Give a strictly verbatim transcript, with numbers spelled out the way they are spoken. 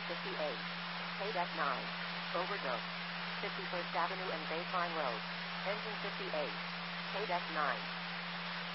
fifty-eight. K-Deck nine. Overdose. fifty-first Avenue and Baseline Road. Engine fifty-eight. K-Deck nine.